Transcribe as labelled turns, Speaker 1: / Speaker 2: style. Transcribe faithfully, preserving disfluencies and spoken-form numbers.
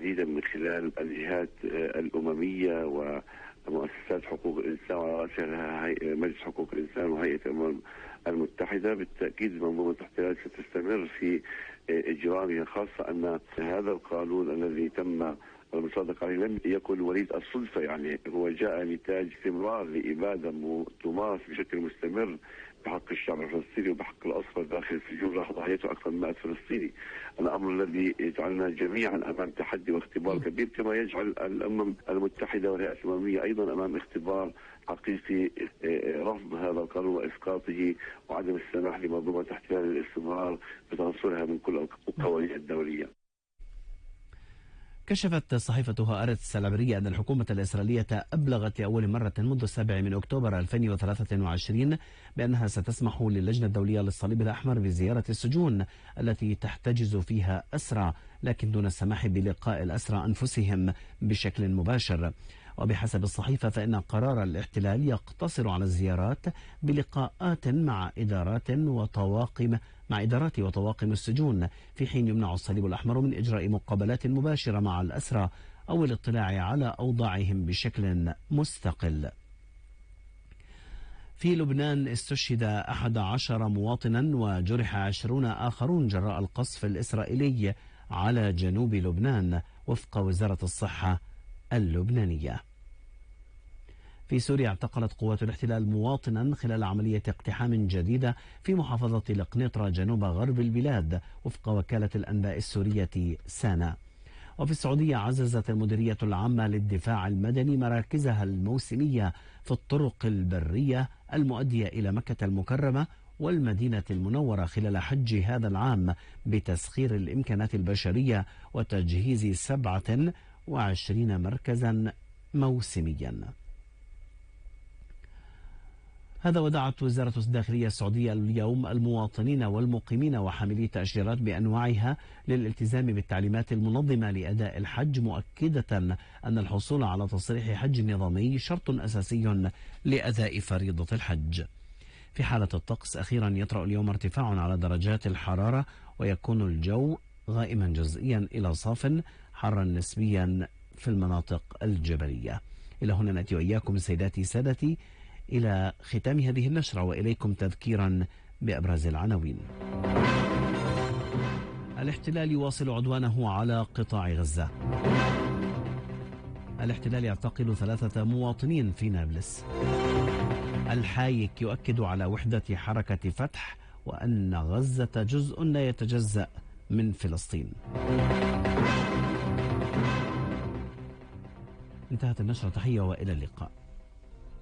Speaker 1: تحديدا من خلال الجهات الأممية ومؤسسات حقوق الإنسان وعلى رأسها مجلس حقوق الإنسان وهيئة الأمم المتحدة. بالتأكيد منظومة الاحتلال ستستمر في إجرامها، خاصة أن هذا القانون الذي تم المصادقة عليه لم يكن وليد الصدفة، يعني هو جاء نتاج استمرار لإبادة تمارس بشكل مستمر بحق الشعب الفلسطيني وبحق الأسرى داخل السجون راح ضحيته أكثر من مئة فلسطيني. الأمر الذي يجعلنا جميعا أمام تحدي واختبار كبير، كما يجعل الأمم المتحدة والهيئة الأممية أيضا أمام اختبار حقيقي رفض هذا القانون وإسقاطه وعدم السماح لمنظومة الاحتلال للاستمرار بتنصرها من كل القوانين الدولية.
Speaker 2: كشفت صحيفة هآرتس العبرية أن الحكومة الإسرائيلية أبلغت لأول مرة منذ السابع من أكتوبر ألفين وثلاثة وعشرين بأنها ستسمح للجنة الدولية للصليب الأحمر بزيارة السجون التي تحتجز فيها أسرى، لكن دون السماح بلقاء الأسرى أنفسهم بشكل مباشر. وبحسب الصحيفة فإن قرار الاحتلال يقتصر على الزيارات بلقاءات مع إدارات وطواقم مع إدارات وطواقم السجون، في حين يمنع الصليب الأحمر من إجراء مقابلات مباشرة مع الأسرى أو الاطلاع على أوضاعهم بشكل مستقل. في لبنان استشهد أحد عشر مواطنا وجرح عشرون آخرون جراء القصف الإسرائيلي على جنوب لبنان وفق وزارة الصحة اللبنانية. في سوريا اعتقلت قوات الاحتلال مواطنا خلال عملية اقتحام جديدة في محافظة القنيطرة جنوب غرب البلاد وفق وكالة الأنباء السورية سانا. وفي السعودية عززت المديرية العامة للدفاع المدني مراكزها الموسمية في الطرق البرية المؤدية إلى مكة المكرمة والمدينة المنورة خلال حج هذا العام بتسخير الإمكانات البشرية وتجهيز سبعة وعشرين مركزا موسميا. هذا ودعت وزارة الداخلية السعودية اليوم المواطنين والمقيمين وحاملي التأشيرات بأنواعها للالتزام بالتعليمات المنظمة لأداء الحج، مؤكدة أن الحصول على تصريح حج نظامي شرط أساسي لأداء فريضة الحج. في حالة الطقس أخيرا يطرأ اليوم ارتفاع على درجات الحرارة ويكون الجو غائما جزئيا إلى صاف حرا نسبيا في المناطق الجبلية. إلى هنا نأتي وإياكم سيداتي سادتي إلى ختام هذه النشرة، وإليكم تذكيرا بأبرز العناوين. الاحتلال يواصل عدوانه على قطاع غزة. الاحتلال يعتقل ثلاثة مواطنين في نابلس. الحايك يؤكد على وحدة حركة فتح وأن غزة جزء لا يتجزأ من فلسطين. انتهت النشرة، تحية وإلى اللقاء.